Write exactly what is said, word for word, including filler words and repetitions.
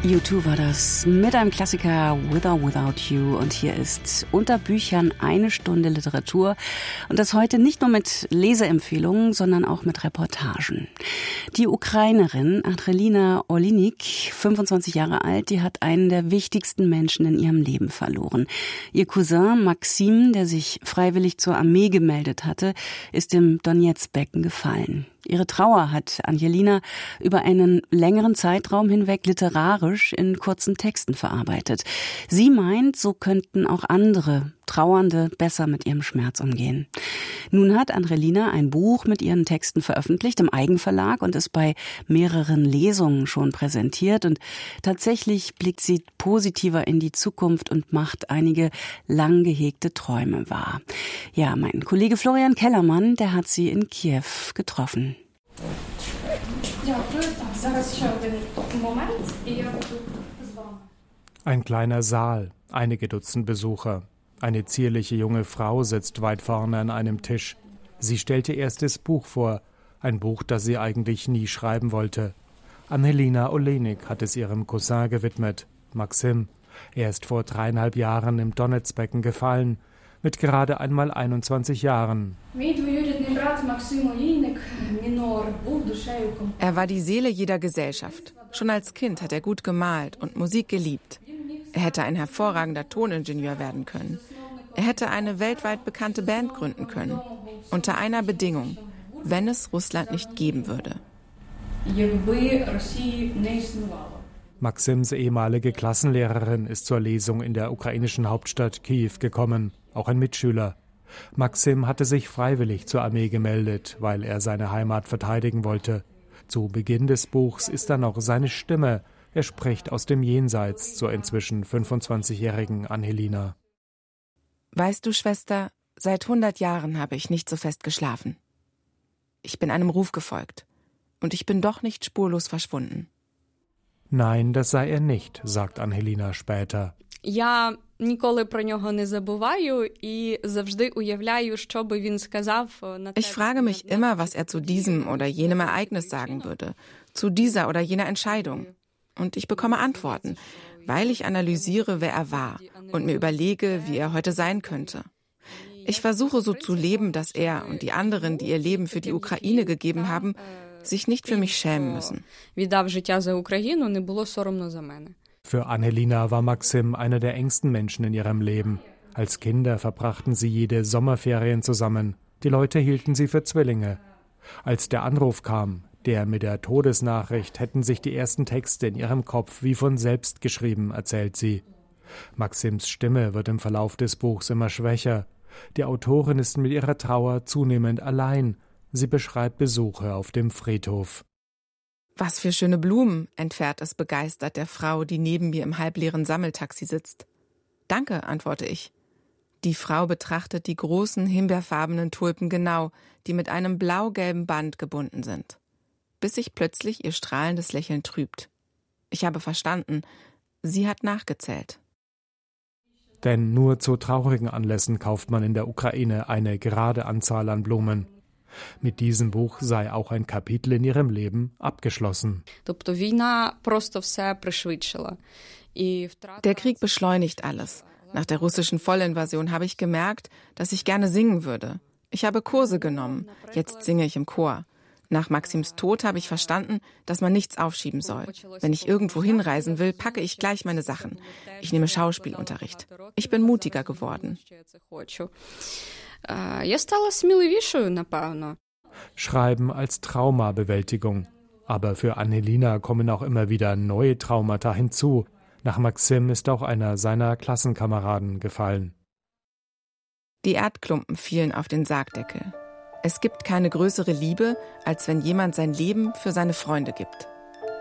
U zwei war das mit einem Klassiker With or Without You, und hier ist unter Büchern eine Stunde Literatur, und das heute nicht nur mit Leseempfehlungen, sondern auch mit Reportagen. Die Ukrainerin Andrelina Olejnik, fünfundzwanzig Jahre alt, die hat einen der wichtigsten Menschen in ihrem Leben verloren. Ihr Cousin Maxim, der sich freiwillig zur Armee gemeldet hatte, ist im Donezk-Becken gefallen. Ihre Trauer hat Angelina über einen längeren Zeitraum hinweg literarisch in kurzen Texten verarbeitet. Sie meint, so könnten auch andere Trauernde besser mit ihrem Schmerz umgehen. Nun hat Andrelina ein Buch mit ihren Texten veröffentlicht im Eigenverlag und ist bei mehreren Lesungen schon präsentiert. Und tatsächlich blickt sie positiver in die Zukunft und macht einige lang gehegte Träume wahr. Ja, mein Kollege Florian Kellermann, der hat sie in Kiew getroffen. Ein kleiner Saal, einige Dutzend Besucher. Eine zierliche junge Frau sitzt weit vorne an einem Tisch. Sie stellt ihr erstes Buch vor, ein Buch, das sie eigentlich nie schreiben wollte. Andrelina Olejnik hat es ihrem Cousin gewidmet, Maxim. Er ist vor dreieinhalb Jahren im Donezk-Becken gefallen, mit gerade einmal einundzwanzig Jahren. Er war die Seele jeder Gesellschaft. Schon als Kind hat er gut gemalt und Musik geliebt. Er hätte ein hervorragender Toningenieur werden können. Er hätte eine weltweit bekannte Band gründen können. Unter einer Bedingung: wenn es Russland nicht geben würde. Maxims ehemalige Klassenlehrerin ist zur Lesung in der ukrainischen Hauptstadt Kiew gekommen, auch ein Mitschüler. Maxim hatte sich freiwillig zur Armee gemeldet, weil er seine Heimat verteidigen wollte. Zu Beginn des Buchs ist dann noch seine Stimme. Er spricht aus dem Jenseits zur inzwischen fünfundzwanzigjährigen Angelina. Weißt du, Schwester, seit hundert Jahren habe ich nicht so fest geschlafen. Ich bin einem Ruf gefolgt. Und ich bin doch nicht spurlos verschwunden. Nein, das sei er nicht, sagt Angelina später. Я ніколи про нього не забуваю і завжди уявляю, що би він сказав на те. Ich frage mich immer, was er zu diesem oder jenem Ereignis sagen würde, zu dieser oder jener Entscheidung. Und ich bekomme Antworten, weil ich analysiere, wer er war und mir überlege, wie er heute sein könnte. Ich versuche so zu leben, dass er und die anderen, die ihr Leben für die Ukraine gegeben haben, sich nicht für mich schämen müssen. Für Angelina war Maxim einer der engsten Menschen in ihrem Leben. Als Kinder verbrachten sie jede Sommerferien zusammen. Die Leute hielten sie für Zwillinge. Als der Anruf kam, der mit der Todesnachricht, hätten sich die ersten Texte in ihrem Kopf wie von selbst geschrieben, erzählt sie. Maxims Stimme wird im Verlauf des Buchs immer schwächer. Die Autorin ist mit ihrer Trauer zunehmend allein. Sie beschreibt Besuche auf dem Friedhof. Was für schöne Blumen, entfährt es begeistert der Frau, die neben mir im halbleeren Sammeltaxi sitzt. Danke, antworte ich. Die Frau betrachtet die großen himbeerfarbenen Tulpen genau, die mit einem blau-gelben Band gebunden sind. Bis sich plötzlich ihr strahlendes Lächeln trübt. Ich habe verstanden, sie hat nachgezählt. Denn nur zu traurigen Anlässen kauft man in der Ukraine eine gerade Anzahl an Blumen. Mit diesem Buch sei auch ein Kapitel in ihrem Leben abgeschlossen. Der Krieg beschleunigt alles. Nach der russischen Vollinvasion habe ich gemerkt, dass ich gerne singen würde. Ich habe Kurse genommen. Jetzt singe ich im Chor. Nach Maxims Tod habe ich verstanden, dass man nichts aufschieben soll. Wenn ich irgendwo hinreisen will, packe ich gleich meine Sachen. Ich nehme Schauspielunterricht. Ich bin mutiger geworden. Schreiben als Traumabewältigung. Aber für Angelina kommen auch immer wieder neue Traumata hinzu. Nach Maxim ist auch einer seiner Klassenkameraden gefallen. Die Erdklumpen fielen auf den Sargdeckel. Es gibt keine größere Liebe, als wenn jemand sein Leben für seine Freunde gibt.